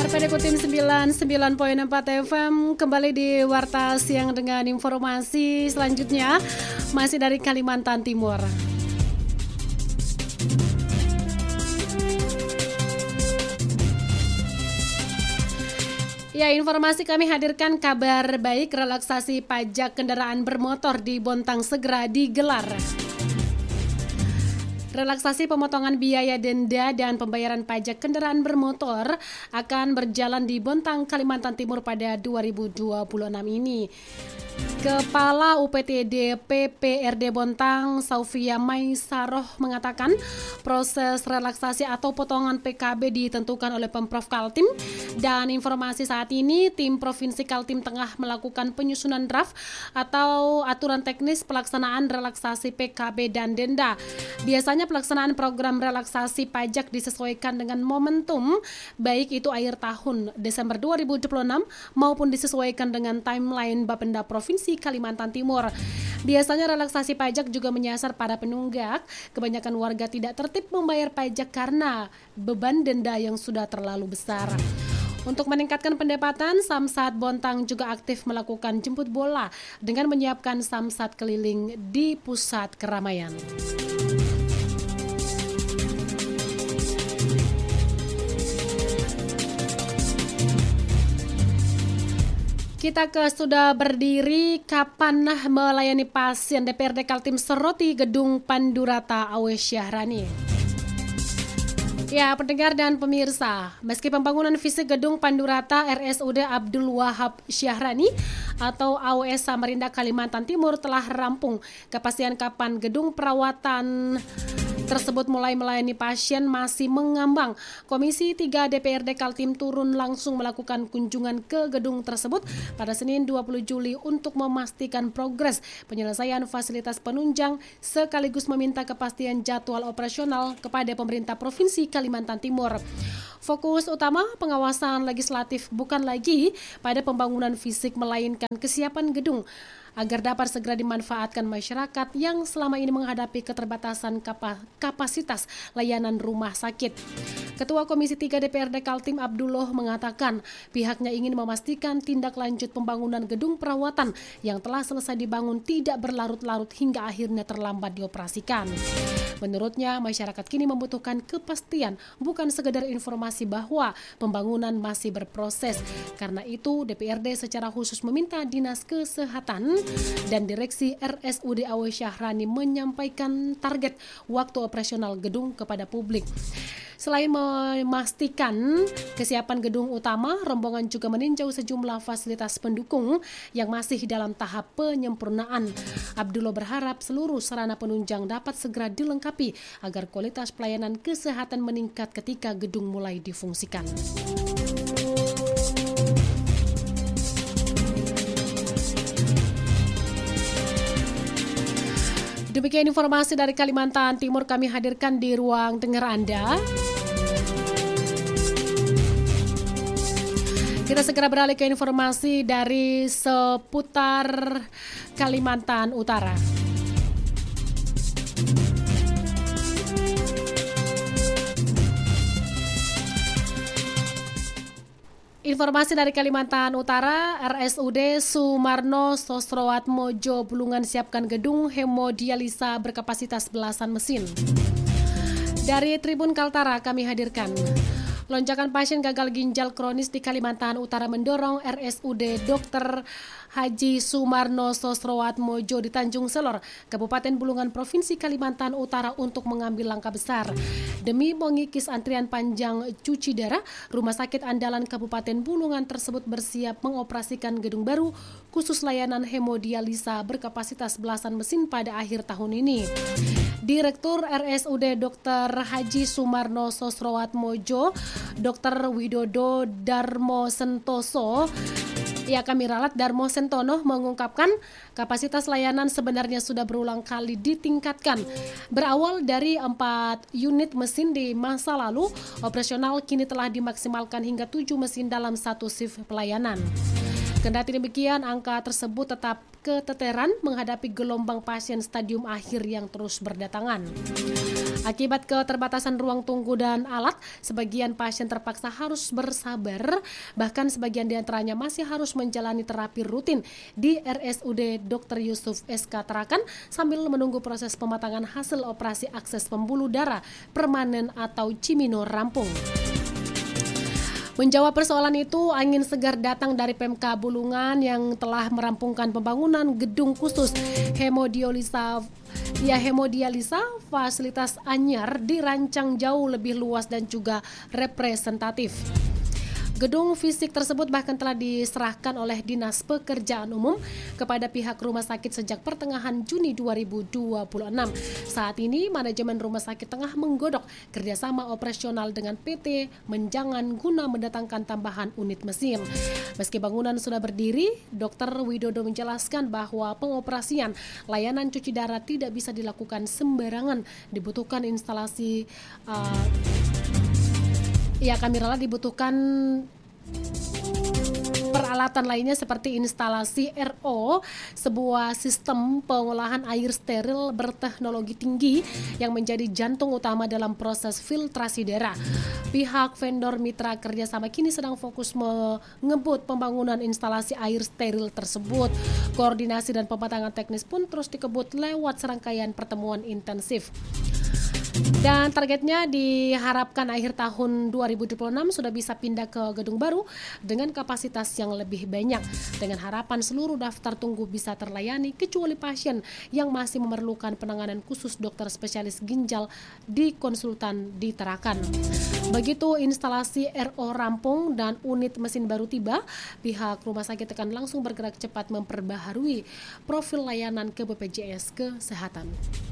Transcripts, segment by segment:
RPD Kutim 99.4 FM kembali di Warta Siang dengan informasi selanjutnya masih dari Kalimantan Timur. Ya, informasi kami hadirkan kabar baik, relaksasi pajak kendaraan bermotor di Bontang segera digelar. Relaksasi pemotongan biaya denda dan pembayaran pajak kendaraan bermotor akan berjalan di Bontang, Kalimantan Timur pada 2026 ini. Kepala UPTD PPRD Bontang, Saufia Maisaroh mengatakan proses relaksasi atau potongan PKB ditentukan oleh Pemprov Kaltim dan informasi saat ini tim Provinsi Kaltim tengah melakukan penyusunan draft atau aturan teknis pelaksanaan relaksasi PKB dan denda. Biasanya pelaksanaan program relaksasi pajak disesuaikan dengan momentum baik itu akhir tahun Desember 2026 maupun disesuaikan dengan timeline Bapenda Provinsi Kalimantan Timur. Biasanya relaksasi pajak juga menyasar para penunggak. Kebanyakan warga tidak tertib membayar pajak karena beban denda yang sudah terlalu besar. Untuk meningkatkan pendapatan, Samsat Bontang juga aktif melakukan jemput bola dengan menyiapkan samsat keliling di pusat keramaian. Kita ke sudah berdiri kapan melayani pasien DPRD Kaltim Seroti Gedung Pandurata Awe Syahrani. Ya, pendengar dan pemirsa, meski pembangunan fisik Gedung Pandurata RSUD Abdul Wahab Syahrani atau AWS Samarinda Kalimantan Timur telah rampung, kepastian kapan gedung perawatan tersebut mulai melayani pasien masih mengambang. Komisi 3 DPRD Kaltim turun langsung melakukan kunjungan ke gedung tersebut pada Senin 20 Juli untuk memastikan progres penyelesaian fasilitas penunjang sekaligus meminta kepastian jadwal operasional kepada pemerintah Provinsi Kalimantan Timur. Fokus utama pengawasan legislatif bukan lagi pada pembangunan fisik melainkan kesiapan gedung agar dapat segera dimanfaatkan masyarakat yang selama ini menghadapi keterbatasan kapasitas layanan rumah sakit. Ketua Komisi 3 DPRD Kaltim Abdullah mengatakan pihaknya ingin memastikan tindak lanjut pembangunan gedung perawatan yang telah selesai dibangun tidak berlarut-larut hingga akhirnya terlambat dioperasikan. Menurutnya, masyarakat kini membutuhkan kepastian, bukan sekedar informasi bahwa pembangunan masih berproses. Karena itu, DPRD secara khusus meminta Dinas Kesehatan dan Direksi RSUD Awe Syahrani menyampaikan target waktu operasional gedung kepada publik. Selain memastikan kesiapan gedung utama, rombongan juga meninjau sejumlah fasilitas pendukung yang masih dalam tahap penyempurnaan. Abdullah berharap seluruh sarana penunjang dapat segera dilengkapi agar kualitas pelayanan kesehatan meningkat ketika gedung mulai difungsikan. Demikian informasi dari Kalimantan Timur kami hadirkan di ruang dengar Anda. Kita segera beralih ke informasi dari seputar Kalimantan Utara. Informasi dari Kalimantan Utara, RSUD Sumarno Sosroatmojo Bulungan siapkan gedung hemodialisa berkapasitas belasan mesin. Dari Tribun Kaltara kami hadirkan. Lonjakan pasien gagal ginjal kronis di Kalimantan Utara mendorong RSUD Dr. Haji Sumarno Sosroatmojo di Tanjung Selor, Kabupaten Bulungan, Provinsi Kalimantan Utara untuk mengambil langkah besar. Demi mengikis antrian panjang cuci darah, Rumah Sakit Andalan Kabupaten Bulungan tersebut bersiap mengoperasikan gedung baru khusus layanan hemodialisa berkapasitas belasan mesin pada akhir tahun ini. Direktur RSUD Dr. Haji Sumarno Sosroatmojo, Dr. Widodo Darmo Sentoso, kami ralat Darmo Sentono mengungkapkan kapasitas layanan sebenarnya sudah berulang kali ditingkatkan. Berawal dari 4 unit mesin di masa lalu, operasional kini telah dimaksimalkan hingga 7 mesin dalam satu shift pelayanan. Kendati demikian, angka tersebut tetap keteteran menghadapi gelombang pasien stadium akhir yang terus berdatangan. Akibat keterbatasan ruang tunggu dan alat, sebagian pasien terpaksa harus bersabar, bahkan sebagian diantaranya masih harus menjalani terapi rutin di RSUD Dr. Yusuf SK Tarakan sambil menunggu proses pematangan hasil operasi akses pembuluh darah permanen atau Cimino rampung. Menjawab persoalan itu, angin segar datang dari Pemka Bulungan yang telah merampungkan pembangunan gedung khusus hemodialisa fasilitas anyar dirancang jauh lebih luas dan juga representatif. Gedung fisik tersebut bahkan telah diserahkan oleh Dinas Pekerjaan Umum kepada pihak rumah sakit sejak pertengahan Juni 2026. Saat ini, manajemen rumah sakit tengah menggodok kerjasama operasional dengan PT Menjangan guna mendatangkan tambahan unit mesin. Meski bangunan sudah berdiri, Dr. Widodo menjelaskan bahwa pengoperasian layanan cuci darah tidak bisa dilakukan sembarangan. Dibutuhkan instalasi dibutuhkan peralatan lainnya seperti instalasi RO, sebuah sistem pengolahan air steril berteknologi tinggi yang menjadi jantung utama dalam proses filtrasi darah. Pihak vendor mitra kerjasama kini sedang fokus mengebut pembangunan instalasi air steril tersebut. Koordinasi dan pematangan teknis pun terus dikebut lewat serangkaian pertemuan intensif. Dan targetnya diharapkan akhir tahun 2026 sudah bisa pindah ke gedung baru dengan kapasitas yang lebih banyak. Dengan harapan seluruh daftar tunggu bisa terlayani kecuali pasien yang masih memerlukan penanganan khusus dokter spesialis ginjal di konsultan di Tarakan. Begitu instalasi RO rampung dan unit mesin baru tiba, pihak rumah sakit akan langsung bergerak cepat memperbaharui profil layanan ke BPJS Kesehatan.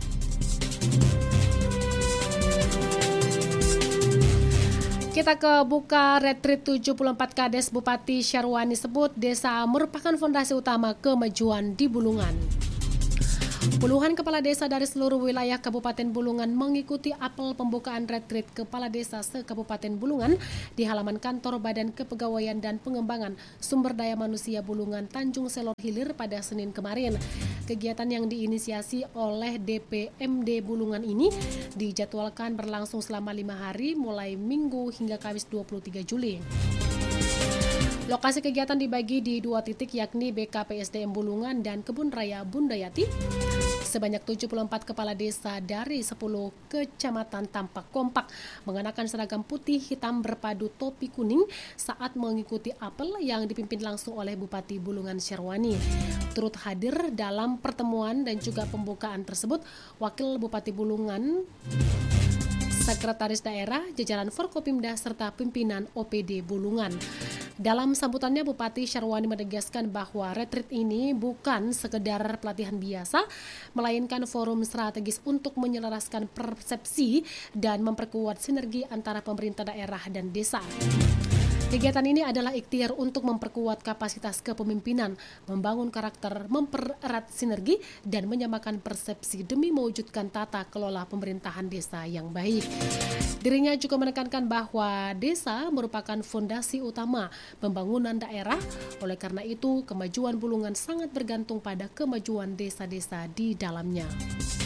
Kita ke buka retreat 74 Kades Bupati Syarwani sebut desa merupakan fondasi utama kemajuan di Bulungan. Puluhan kepala desa dari seluruh wilayah Kabupaten Bulungan mengikuti apel pembukaan retreat kepala desa se-Kabupaten Bulungan di halaman kantor Badan Kepegawaian dan Pengembangan Sumber Daya Manusia Bulungan Tanjung Selor Hilir pada Senin kemarin. Kegiatan yang diinisiasi oleh DPMD Bulungan ini dijadwalkan berlangsung selama 5 hari mulai Minggu hingga Kamis 23 Juli. Lokasi kegiatan dibagi di 2 titik yakni BKPSDM Bulungan dan Kebun Raya Bundayati. Sebanyak 74 kepala desa dari 10 kecamatan tampak kompak mengenakan seragam putih hitam berpadu topi kuning saat mengikuti apel yang dipimpin langsung oleh Bupati Bulungan Syarwani. Turut hadir dalam pertemuan dan juga pembukaan tersebut Wakil Bupati Bulungan, Sekretaris Daerah, jajaran Forkopimda, serta pimpinan OPD Bulungan. Dalam sambutannya, Bupati Syarwani menegaskan bahwa retreat ini bukan sekedar pelatihan biasa, melainkan forum strategis untuk menyelaraskan persepsi dan memperkuat sinergi antara pemerintah daerah dan desa. Kegiatan ini adalah ikhtiar untuk memperkuat kapasitas kepemimpinan, membangun karakter, mempererat sinergi, dan menyamakan persepsi demi mewujudkan tata kelola pemerintahan desa yang baik. Dirinya juga menekankan bahwa desa merupakan fondasi utama pembangunan daerah, oleh karena itu kemajuan Bulungan sangat bergantung pada kemajuan desa-desa di dalamnya.